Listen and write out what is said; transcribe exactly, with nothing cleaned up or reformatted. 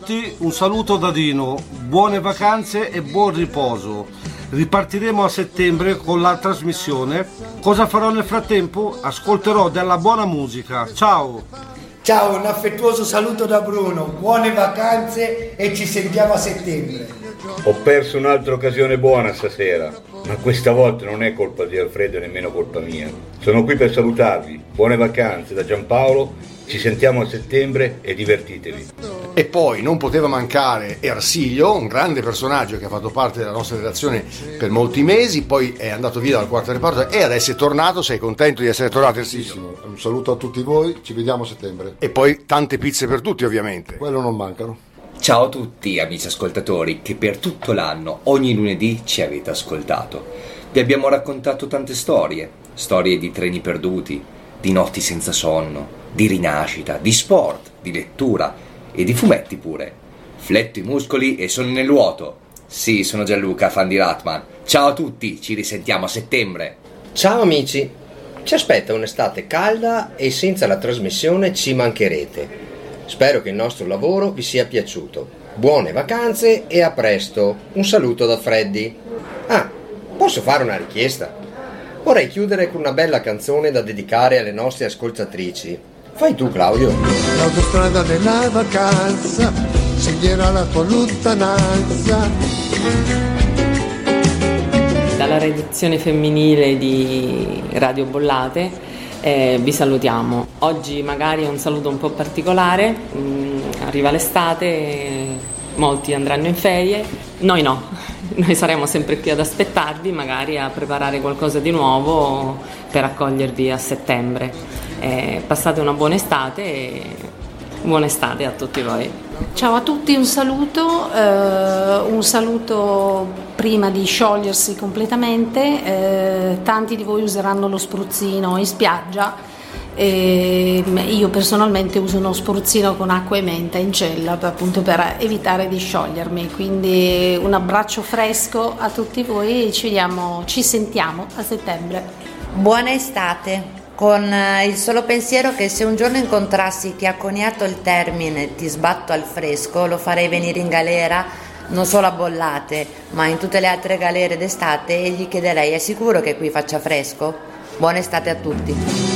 tutti, un saluto da Dino, buone vacanze e buon riposo. Ripartiremo a settembre con la trasmissione. Cosa farò nel frattempo? Ascolterò della buona musica. Ciao! Ciao, un affettuoso saluto da Bruno, buone vacanze e ci sentiamo a settembre. Ho perso un'altra occasione buona stasera, ma questa volta non è colpa di Alfredo e nemmeno colpa mia. Sono qui per salutarvi. Buone vacanze da Giampaolo. Ci sentiamo a settembre e divertitevi. E poi non poteva mancare Ersilio, un grande personaggio che ha fatto parte della nostra redazione per molti mesi, poi è andato via dal quarto reparto e adesso è tornato. Sei contento di essere tornato, Ersilio? Un saluto a tutti voi, ci vediamo a settembre. E poi tante pizze per tutti, ovviamente. Quello non mancano. Ciao a tutti amici ascoltatori che per tutto l'anno, ogni lunedì ci avete ascoltato. Vi abbiamo raccontato tante storie, storie di treni perduti, di notti senza sonno, di rinascita, di sport, di lettura e di fumetti pure. Fletto i muscoli e sono nel vuoto. Sì, sono Gianluca, fan di Ratman. Ciao a tutti, ci risentiamo a settembre. Ciao amici, ci aspetta un'estate calda e senza la trasmissione ci mancherete. Spero che il nostro lavoro vi sia piaciuto. Buone vacanze e a presto. Un saluto da Freddy. Ah, posso fare una richiesta? Vorrei chiudere con una bella canzone da dedicare alle nostre ascoltatrici. Fai tu, Claudio. L'autostrada della vacanza sceglierà la tua lontananza. Dalla redazione femminile di Radio Bollate eh, vi salutiamo. Oggi magari è un saluto un po' particolare, mm, arriva l'estate, eh, molti andranno in ferie, noi no. Noi saremo sempre qui ad aspettarvi, magari a preparare qualcosa di nuovo per accogliervi a settembre. Eh, passate una buona estate e buona estate a tutti voi. Ciao a tutti, un saluto, eh, un saluto prima di sciogliersi completamente. Eh, tanti di voi useranno lo spruzzino in spiaggia. E io personalmente uso uno spruzzino con acqua e menta in cella per, appunto per evitare di sciogliermi, quindi un abbraccio fresco a tutti voi e ci vediamo, ci sentiamo a settembre. Buona estate, con il solo pensiero che se un giorno incontrassi chi ha coniato il termine ti sbatto al fresco, lo farei venire in galera non solo a Bollate ma in tutte le altre galere d'estate e gli chiederei: è sicuro che qui faccia fresco? Buona estate a tutti.